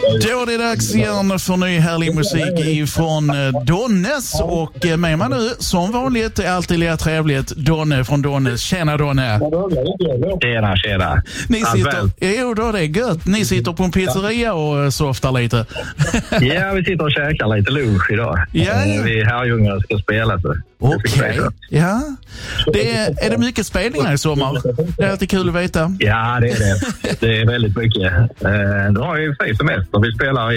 Då är det dags igen för ny härlig musik ifrån Donnes. Och med mig nu, som vanligt, är alltid lika trevligt, Donne från Donnes. Tjena Donne! Tjena. Ni sitter, jo då, det är gött. Ni sitter på en pizzeria och softar lite. Ja, vi sitter och käkar lite lunch idag. Ja. Vi Herrljunga ska spela. Okej, ja. Är det mycket spelningar i sommar? Det är alltid kul att veta. Ja, det är det. Det är väldigt mycket. Nu har jag ju semester. Vi spelar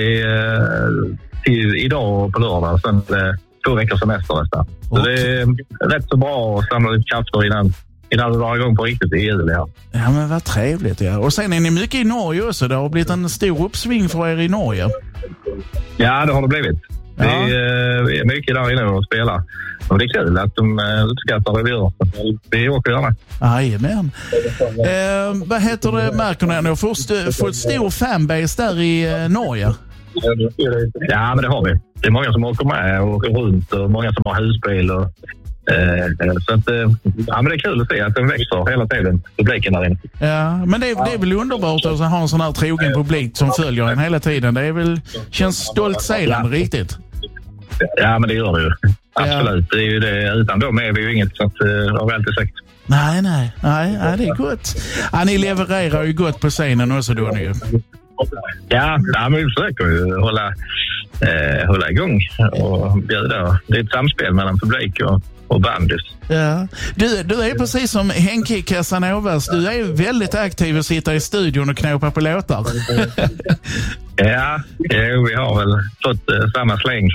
idag på lördag. Sen 2 veckors semester nästan. Så det är rätt så bra att samla lite krafter innan vi drar igång på riktigt i juli. Ja, men vad trevligt. Ja. Och sen är ni mycket i Norge också. Det har blivit en stor uppsving för er i Norge. Ja, det har det blivit. Ja. Vi är mycket där inne och spelar. Och det är kul att de uppskattar det vi gör. Vi åker gärna. Jajamän. Vad heter det, märker ni? Ni har fått stor fanbase där i Norge. Ja, men det har vi. Det är många som åker med och åker runt och många som har husbil. Och, så att, ja, men det är kul att se att den växer hela tiden, publiken där inne. Ja, men det är väl underbart att ha en sån här trogen publik som följer en hela tiden. Det är väl, känns stoltserande riktigt. Ja, men det gör det ju. Absolut, det är ju det. Utan dem är vi ju inget, så att, har vi alltid sagt. Nej, det är gott. Ja, ni levererar ju gott på scenen också då nu. Ja, men vi försöker ju hålla igång och bjuda. Det är ett samspel mellan publik och bandis. Ja. Du är precis som Henke Casanovas. Du är väldigt aktiv och sitter i studion och knåpar på låtar. Ja, vi har väl fått samma släng.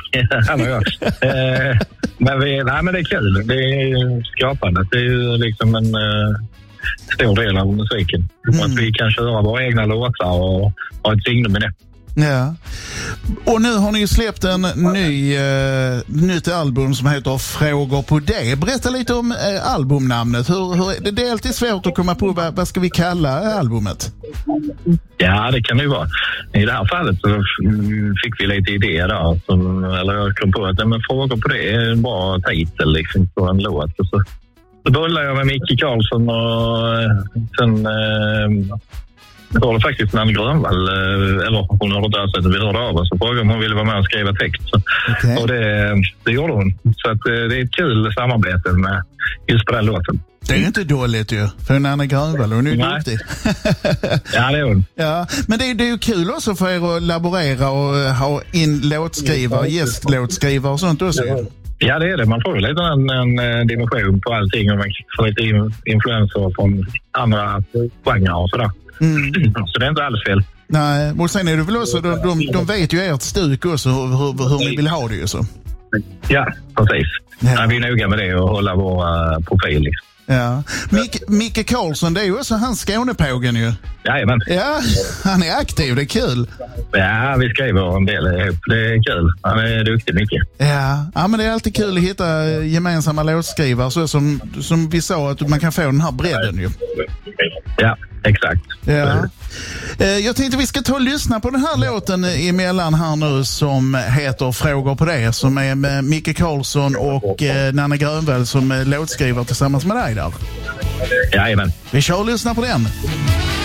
Men det är kul. Det är skapande. Det är ju liksom en stor del av musiken. Att vi kan köra våra egna låtar och ha ett signum med det. Ja. Och nu har ni släppt en nytt album som heter Frågor på det. Berätta lite om albumnamnet. Det är alltid svårt att komma på vad ska vi kalla albumet? Ja, det kan det ju vara. I det här fallet så fick vi lite idéer där. Jag kom på att Frågor på det är en bra titel liksom, på en låt. Så började jag med Micke Karlsson och sen det var det faktiskt Nanne Grönvall, eller hon hörde där så vi hörde av oss och frågade om hon ville vara med och skriva text. Okay. Och det gjorde hon. Så att det är ett kul samarbete med just på den låten. Det är inte dåligt ju, för Nanne Grönvall, hon är ju duktig. Ja, det är hon. Ja, men det är ju kul också för er att laborera och ha in låtskrivare, gästlåtskrivare och sånt också. Ja, det är det. Man får ju lite en dimension på allting och man får lite influenser från andra genrer och sådär. Så det är inte alls fel. Nej, och sen är det väl också, de vet ju ert stuk också hur ni vill ha det ju så. Ja, precis. Ja. Vi är noga med det och hålla våra profil liksom. Ja. Micke Karlsson, det är ju också hans Skånepågen ju. Jajamän. Ja, han är aktiv, det är kul. Ja, vi skriver en del ihop. Det är kul. Han är duktig mycket. Ja, men det är alltid kul att hitta gemensamma låtskrivare så som vi sa att man kan få den här bredden ju. Ja, exakt. Ja. Jag tänkte vi ska ta och lyssna på den här låten emellan här nu som heter Frågor på det, som är med Micke Karlsson och Nanne Grönvall som låtskrivare tillsammans med dig där. Jajamän. Vi kör och lyssnar på den.